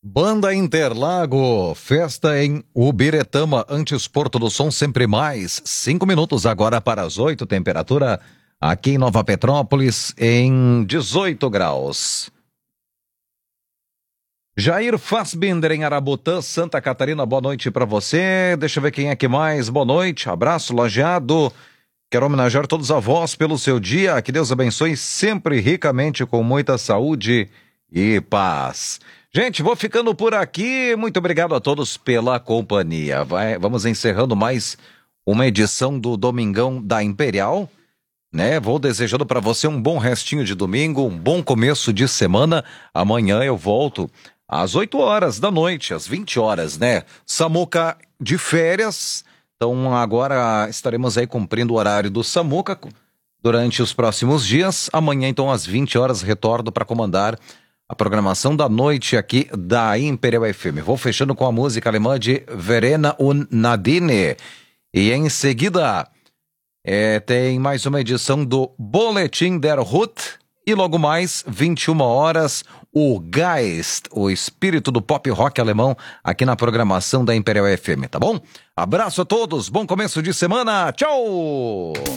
Banda Interlago, festa em Ubiretama, antes Porto do Som, sempre mais. 5 minutos agora para as 8, temperatura aqui em Nova Petrópolis em 18 graus. Jair Fassbinder em Arabutã, Santa Catarina, boa noite para você. Deixa eu ver quem é que mais. Boa noite, abraço, Lajeado. Quero homenagear todos os avós pelo seu dia. Que Deus abençoe sempre ricamente, com muita saúde e paz. Gente, vou ficando por aqui. Muito obrigado a todos pela companhia. Vamos encerrando mais uma edição do Domingão da Imperial, né? Vou desejando para você um bom restinho de domingo, um bom começo de semana. Amanhã eu volto às 8 horas da noite, às 20 horas, né? Samuca de férias. Então agora estaremos aí cumprindo o horário do Samuca durante os próximos dias. Amanhã, então, às 20 horas, retorno para comandar a programação da noite aqui da Imperial FM. Vou fechando com a música alemã de Verena und Nadine. E em seguida tem mais uma edição do Boletim der Hut. E logo mais, 21 horas, o Geist, o espírito do pop rock alemão, aqui na programação da Imperial FM, tá bom? Abraço a todos, bom começo de semana, tchau!